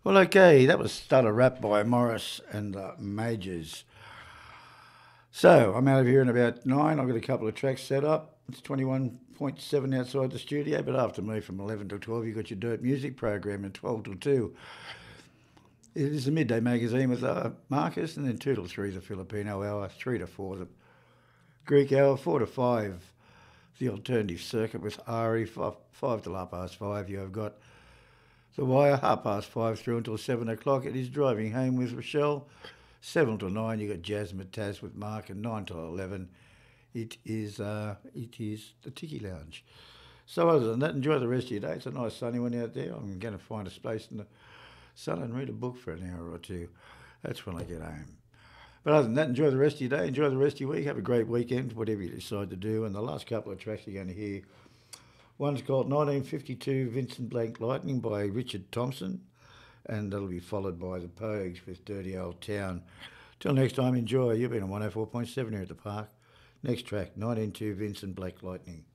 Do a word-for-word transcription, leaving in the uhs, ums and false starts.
Well, okay, that was Stutter Rap by Morris and the Majors. So I'm out of here in about nine. I've got a couple of tracks set up. It's twenty-one point seven outside the studio, but after me from eleven till twelve, you've got your Dirt Music program, and twelve till two. It is the midday magazine with uh, Marcus, and then two till three, the Filipino hour, three to four, the Greek hour, four to five, the alternative circuit with Ari, five, five till half past five. You have got The Wire, half past five through until seven o'clock. It is Driving Home with Rochelle. Seven till nine, you got Jazz Mataz with Mark, and nine till eleven, it is uh, it is the Tiki Lounge. So other than that, enjoy the rest of your day. It's a nice sunny one out there. I'm going to find a space in the sun and read a book for an hour or two. That's when I get home. But other than that, enjoy the rest of your day. Enjoy the rest of your week. Have a great weekend, whatever you decide to do. And the last couple of tracks you're going to hear, one's called nineteen fifty-two Vincent Blank Lightning by Richard Thompson, and that'll be followed by the Pogues with Dirty Old Town. Till next time, enjoy. You've been on one oh four point seven here at the park. Next track, nineteen oh two Vincent Black Lightning.